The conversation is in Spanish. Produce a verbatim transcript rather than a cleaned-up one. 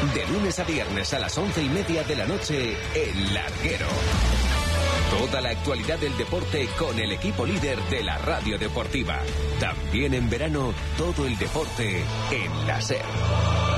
De lunes a viernes a las once y media de la noche, El Larguero. Toda la actualidad del deporte con el equipo líder de la radio deportiva. También en verano, todo el deporte en la SER.